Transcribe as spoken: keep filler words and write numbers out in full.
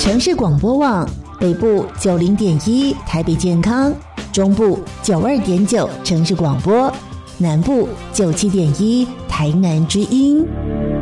城市广播网，北部九零点一台北健康，中部九二点九城市广播，南部九七点一台南之音。